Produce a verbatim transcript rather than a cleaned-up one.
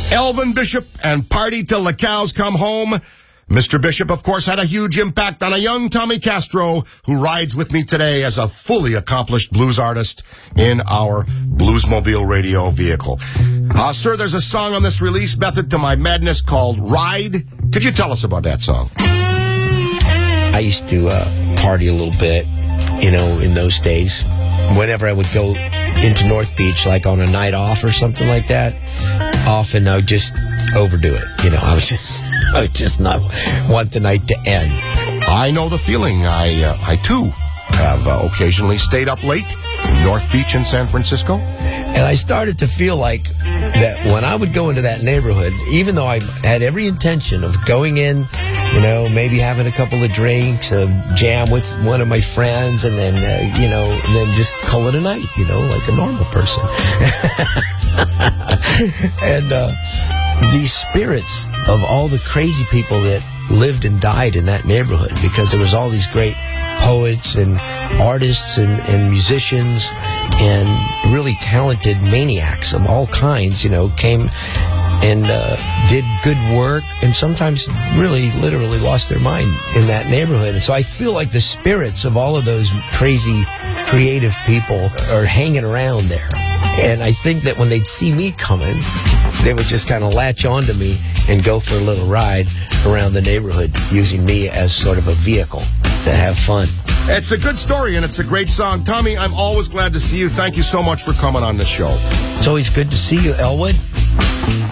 Elvin Bishop and Party Till the Cows Come Home. Mister Bishop, of course, had a huge impact on a young Tommy Castro who rides with me today as a fully accomplished blues artist in our Bluesmobile radio vehicle. Uh, sir, there's a song on this release, Method to My Madness, called Ride. Could you tell us about that song? I used to uh, party a little bit, you know, in those days. Whenever I would go into North Beach, like on a night off or something like that, often I would just overdo it. You know, I was just, I would just not want the night to end. I know the feeling. I, uh, I too, have uh, occasionally stayed up late in North Beach in San Francisco. And I started to feel like that when I would go into that neighborhood, even though I had every intention of going in, you know, maybe having a couple of drinks, a jam with one of my friends, and then, uh, you know, and then just call it a night, you know, like a normal person. And uh, these spirits of all the crazy people that lived and died in that neighborhood, because there was all these great poets and artists and, and musicians and really talented maniacs of all kinds, you know, came and uh, did good work, and sometimes really literally lost their mind in that neighborhood. And so I feel like the spirits of all of those crazy, creative people are hanging around there. And I think that when they'd see me coming, they would just kind of latch onto me and go for a little ride around the neighborhood, using me as sort of a vehicle to have fun. It's a good story, and it's a great song. Tommy, I'm always glad to see you. Thank you so much for coming on the show. It's always good to see you, Elwood.